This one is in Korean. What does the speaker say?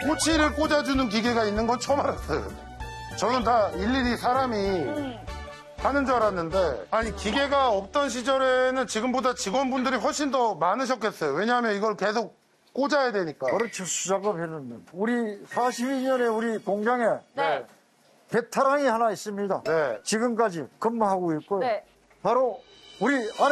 꼬치를 꽂아주는 기계가 있는 건 처음 알았어요. 저는 다 일일이 사람이 하는 줄 알았는데, 아니, 기계가 없던 시절에는 지금보다 직원분들이 훨씬 더 많으셨겠어요. 왜냐하면 이걸 계속 꽂아야 되니까. 그렇죠. 수작업 했는데. 우리 42년에 우리 공장에 네. 베테랑이 하나 있습니다. 네. 지금까지 근무하고 있고요. 네. 바로 우리 아내